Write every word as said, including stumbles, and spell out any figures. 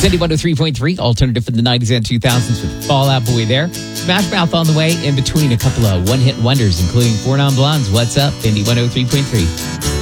Indy one oh three point three, alternative for the nineties and two thousands with Fall Out Boy there. Smash Mouth on the way in between a couple of one-hit wonders, including Four Non Blondes. What's up? Indy one oh three point three.